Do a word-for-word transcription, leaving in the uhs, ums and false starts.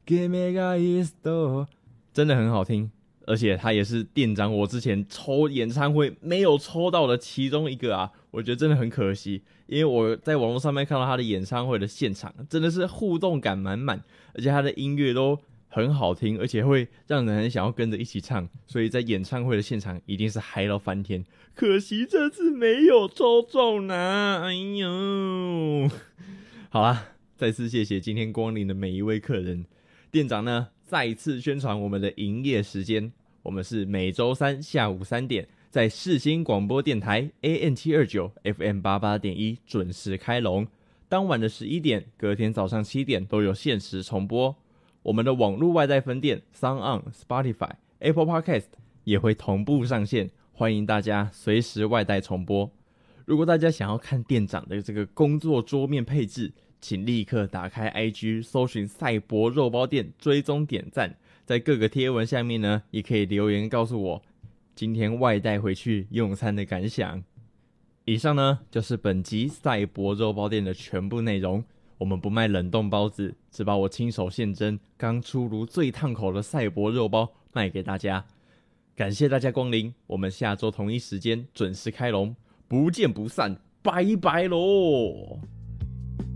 Give me a histo， 真的很好听，而且他也是店长我之前抽演唱会没有抽到的其中一个啊，我觉得真的很可惜，因为我在网络上面看到他的演唱会的现场，真的是互动感满满，而且他的音乐都很好听，而且会让人很想要跟着一起唱，所以在演唱会的现场一定是嗨到翻天。可惜这次没有抽中呢，哎呦！好啦，再次谢谢今天光临的每一位客人。店长呢，再一次宣传我们的营业时间，我们是每周三下午三点，在世新广播电台 A M 七二九 F M 八八点一 准时开笼。当晚的十一点，隔天早上七点都有限时重播。我们的网络外带分店 SoundOn、Spotify、Apple Podcast 也会同步上线，欢迎大家随时外带重播。如果大家想要看店长的这个工作桌面配置，请立刻打开 I G 搜寻赛博肉包店，追踪点赞，在各个贴文下面呢，也可以留言告诉我今天外带回去用餐的感想。以上呢就是本集赛博肉包店的全部内容。我们不卖冷冻包子，只把我亲手现蒸刚出炉最烫口的赛博肉包卖给大家。感谢大家光临，我们下周同一时间准时开笼，不见不散，拜拜喽！